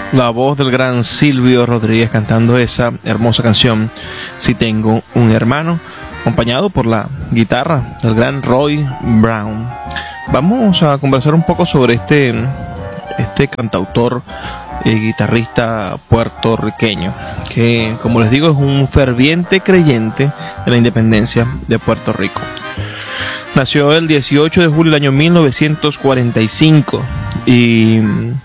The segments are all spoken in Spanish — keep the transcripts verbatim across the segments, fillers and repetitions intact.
La voz del gran Silvio Rodríguez cantando esa hermosa canción, Si tengo un hermano, acompañado por la guitarra del gran Roy Brown. Vamos a conversar un poco sobre este, este cantautor y guitarrista puertorriqueño, que, como les digo, es un ferviente creyente de la independencia de Puerto Rico. Nació el dieciocho de julio del año mil novecientos cuarenta y cinco y...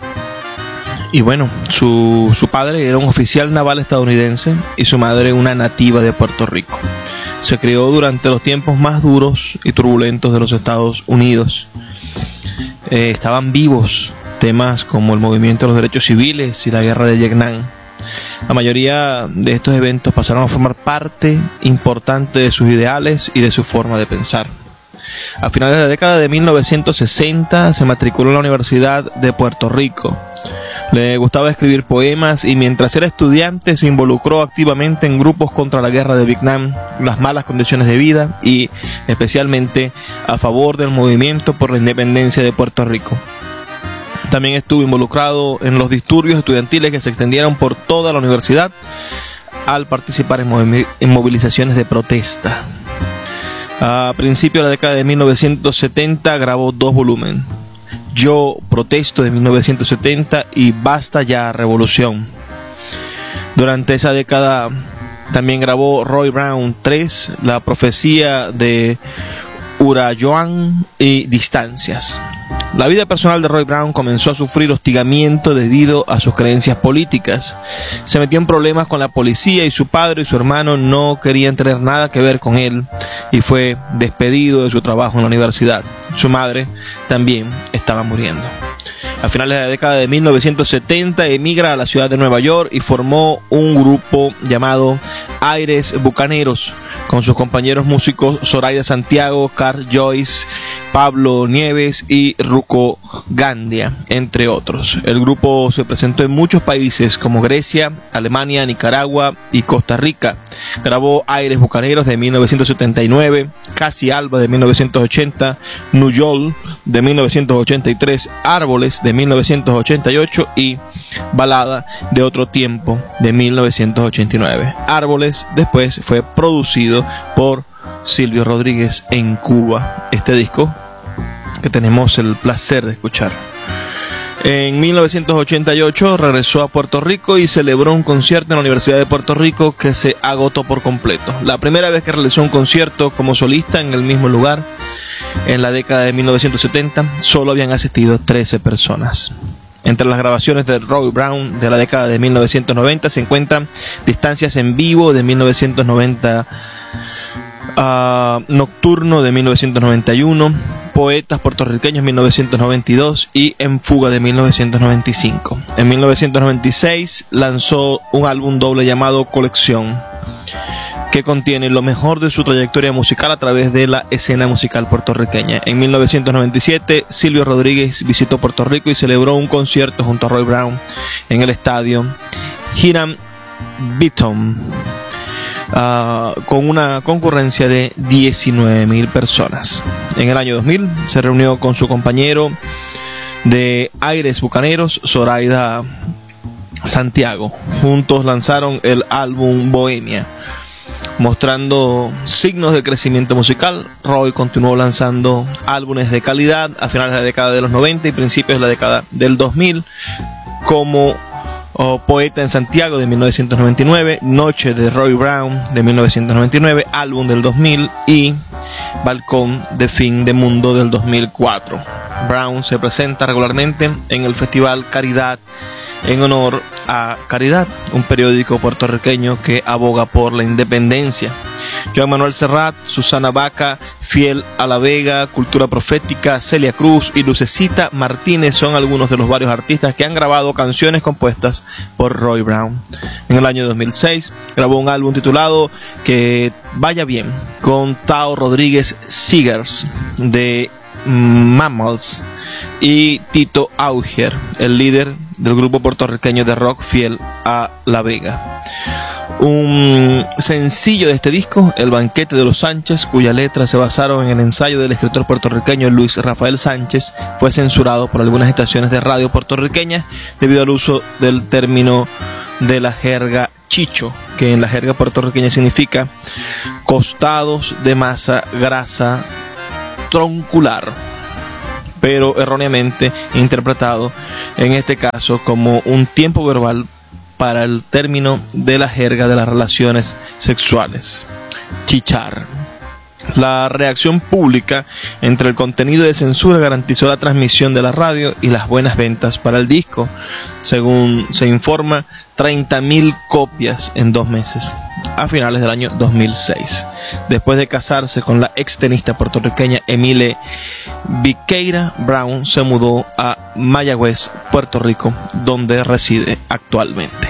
Y bueno, su, su padre era un oficial naval estadounidense y su madre una nativa de Puerto Rico. Se crió durante los tiempos más duros y turbulentos de los Estados Unidos. Eh, estaban vivos temas como el movimiento de los derechos civiles y la guerra de Vietnam. La mayoría de estos eventos pasaron a formar parte importante de sus ideales y de su forma de pensar. A finales de la década de mil novecientos sesenta se matriculó en la Universidad de Puerto Rico. Le gustaba escribir poemas y mientras era estudiante se involucró activamente en grupos contra la guerra de Vietnam, las malas condiciones de vida y especialmente a favor del movimiento por la independencia de Puerto Rico. También estuvo involucrado en los disturbios estudiantiles que se extendieron por toda la universidad al participar en, movi- en movilizaciones de protesta. A principios de la década de mil novecientos setenta grabó dos volúmenes: Yo protesto de mil novecientos setenta y Basta ya revolución. Durante esa década también grabó Roy Brown tres, La profecía de Urayoan y Distancias. La vida personal de Roy Brown comenzó a sufrir hostigamiento debido a sus creencias políticas. Se metió en problemas con la policía y su padre y su hermano no querían tener nada que ver con él y fue despedido de su trabajo en la universidad. Su madre también estaba muriendo. A finales de la década de mil novecientos setenta emigra a la ciudad de Nueva York y formó un grupo llamado Aires Bucaneros con sus compañeros músicos Zoraida Santiago, Carl Joyce, Pablo Nieves y Ruco Gandia, entre otros. El grupo se presentó en muchos países como Grecia, Alemania, Nicaragua y Costa Rica. Grabó Aires Bucaneros de mil novecientos setenta y nueve, Casi Alba de mil novecientos ochenta, New York de mil novecientos ochenta y tres, Árboles de mil novecientos ochenta y ocho y Balada de otro tiempo de mil novecientos ochenta y nueve. Árboles después fue producido por Silvio Rodríguez en Cuba, este disco que tenemos el placer de escuchar. En mil novecientos ochenta y ocho regresó a Puerto Rico y celebró un concierto en la Universidad de Puerto Rico que se agotó por completo. La primera vez que realizó un concierto como solista en el mismo lugar, en la década de mil novecientos setenta, solo habían asistido trece personas. Entre las grabaciones de Roy Brown de la década de mil novecientos noventa se encuentran Distancias en vivo de mil novecientos noventa, uh, Nocturno de mil novecientos noventa y uno, Poetas puertorriqueños mil novecientos noventa y dos y En fuga de mil novecientos noventa y cinco. En mil novecientos noventa y seis lanzó un álbum doble llamado Colección, que contiene lo mejor de su trayectoria musical a través de la escena musical puertorriqueña. En mil novecientos noventa y siete, Silvio Rodríguez visitó Puerto Rico y celebró un concierto junto a Roy Brown en el estadio Hiram Beaton, uh, con una concurrencia de diecinueve mil personas. En el año dos mil se reunió con su compañero de Aires Bucaneros, Zoraida Santiago. Juntos lanzaron el álbum Bohemia. Mostrando signos de crecimiento musical, Roy continuó lanzando álbumes de calidad a finales de la década de los noventa y principios de la década del dos mil, como oh, Poeta en Santiago de mil novecientos noventa y nueve, Noche de Roy Brown de mil novecientos noventa y nueve, álbum del dos mil y Balcón de Fin de Mundo del dos mil cuatro. Brown se presenta regularmente en el Festival Caridad en honor a Caridad, un periódico puertorriqueño que aboga por la independencia. Joan Manuel Serrat, Susana Baca, Fiel a la Vega, Cultura Profética, Celia Cruz y Lucecita Martínez son algunos de los varios artistas que han grabado canciones compuestas por Roy Brown. En el año dos mil seis grabó un álbum titulado Que Vaya Bien con Tao Rodríguez Seegers de Mammals y Tito Auger, el líder del grupo puertorriqueño de rock Fiel a la Vega. Un sencillo de este disco, El banquete de los Sánchez, cuya letra se basaron en el ensayo del escritor puertorriqueño Luis Rafael Sánchez, fue censurado por algunas estaciones de radio puertorriqueñas debido al uso del término de la jerga chicho, que en la jerga puertorriqueña significa costados de masa grasa troncular, pero erróneamente interpretado en este caso como un tiempo verbal para el término de la jerga de las relaciones sexuales, chichar. La reacción pública entre el contenido de censura garantizó la transmisión de la radio y las buenas ventas para el disco. Según se informa, treinta mil copias en dos meses, a finales del año dos mil seis. Después de casarse con la extenista puertorriqueña Emile Viqueira, Brown se mudó a Mayagüez, Puerto Rico, donde reside actualmente.